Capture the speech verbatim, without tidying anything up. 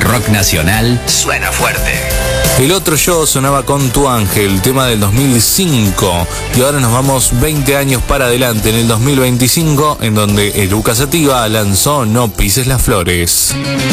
rock nacional suena fuerte. El otro yo sonaba con Tu Ángel, tema del dos mil cinco, y ahora nos vamos veinte años para adelante, en el dos mil veinticinco, en donde Eruca Sativa lanzó No pises las flores.